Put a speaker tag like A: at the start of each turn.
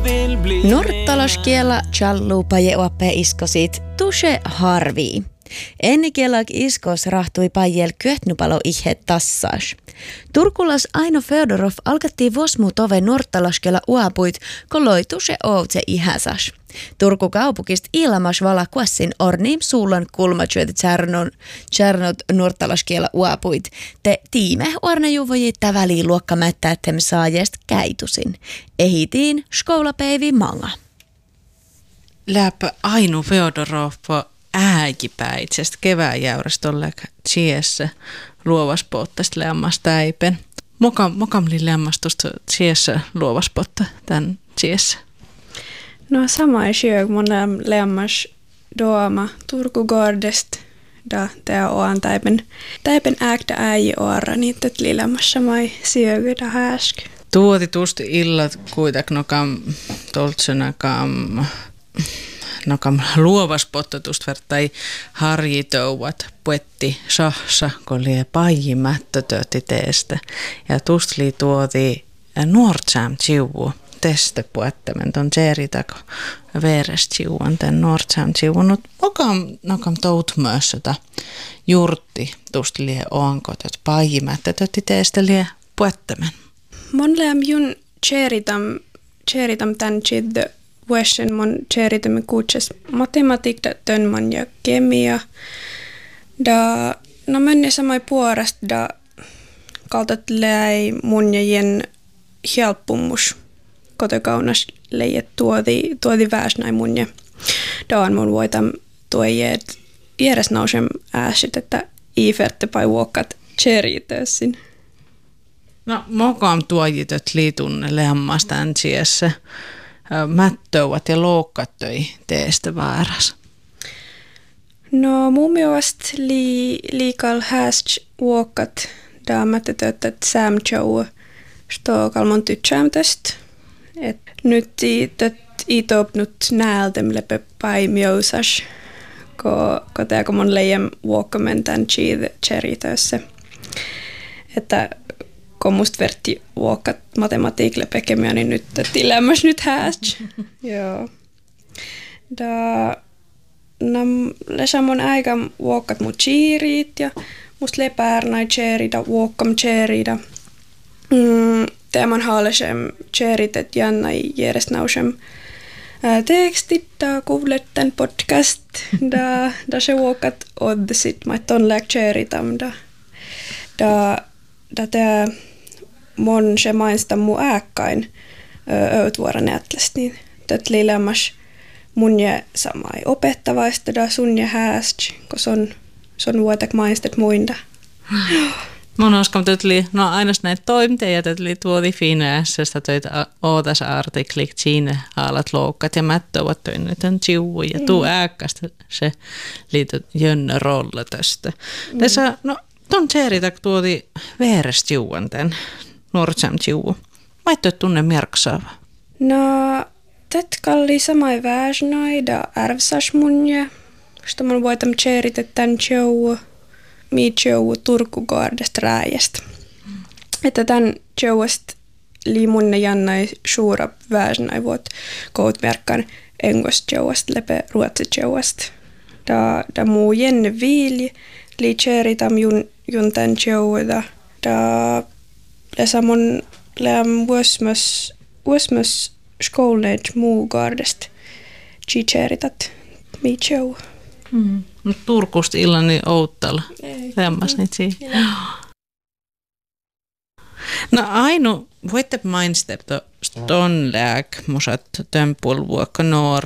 A: Norttalaskiela challu pajeoppe iskosit tuse harvii. Ennen kielak iskos rahtui pajel kyötnupalo ihe tassas. Turkulas Aino Feodorov alkattiin vosmu tove norttalaskela uapuit, koloi tuse outse ihäsas. Turku kaupukist ilmas vala kuassin orniim suulan kulmatyöt tjärnot norttalaskiela uapuit. Te tiime ornajuvoji täväli luokkamättäettem saajest käitusin. Ehitiin skoulapeivi manga.
B: Läpä Aino Feodorov ääkipäitsestä kevääjäyrästä olleek tsiessä luovaspottasta lämmästä äipen. Mokam li lämmästusta tsiessä luovaspotta tän tsiessä?
C: No sama ei syö, mun lämmäs doama Turkugordest da tää oan täipen äktä äi oara, niin tät li lämmäs samai syögy da häsk.
B: Tuoti tuusti illat kuitak nokam toltsenakam luovaspottatusta vertai harjitouvat puetti sahsa, kun lie pajimättö töötti teestä. Ja tustli tuoti Nordsam chiuvu teste puettamen ton tseeritako veres chiuvan tän Nordsam chiuvunut. Nokam tout myös sitä jurtti tustli lie oankot, että pajimättö töötti teestä lie puettamen.
C: Mon läm jun tseeritam tän chid vuosen mon tseeritämme kutses matematiikka, tönman ja kemia. Da, no menne samai puolesta da kaltat läi mun ja jen helppumus kotokaunas leijet tuodi väsnäi mun ja daan mun voitam tuojeet järjest nausem ääsit, että iiferte pai vuokat tseeritössin.
B: No mokam tuojitöt liitunne lämmästä ensiessä. Mättouvat ja loukkattoi teestä vääräs?
C: No mun mielestä liikal häst vuokat da mättötöt sämtjou sto kalmon tytsämtöst. Et nyt i topnut näältem lepe paimiosas, ko tääkö mon leijem vuokkamen tän tjeritössä. Että kun musta verti vuokat matematiikille pekemiä, niin nyt tilämmäs nyt häst. Joo. Lesä mun äikän vuokat mun tsiiriit ja musta lepäärnai tseerida, vuokkam tseerida. Teeman haalesem tseerit, et jännai järjesnausem tekstit da kuvletten podcast da se vuokat oddesit, mä ton läk tseeritam da tää mon se mainsta mu ääkkain öytvuora nätläst, niin tät lilämmäs mun ja samai opettavaista da sun ja hääst, kun son vuotak maistet muinda.
B: Mun uskon, että no aina näitä toiminteja, että tuoti Fineässästä töitä ootas artiklit siinä alat loukkat ja mättö ovat töitä tämän chiuun ja tuu ääkkästä se liityt jönnä rolla tästä. Tässä, no ton tseeritak tuoti veeres chiuan tämän Nordsam chiuun. Mä et tunne merksaava.
C: No, tetkalli samai väsnai da ärvsas munje. Sitä mun voitam tseeritet tän chiuun. Miitjou Turkugordesta rääjästä. Että tämän jouesta liimunne jannai suura väsnai vuot koutmerkkaan engost jouesta lepe ruotsit jouesta. Da muu jenne viili li tseeritam jun tän jouda. Da lesamon läm vuosmös skolnej muu gardest tseeritat miitjou.
B: No Turkusta illani outtalla. Lämmäs niitä siihen. No Aino, voitte mainita ton lääk musat tömpulvuokka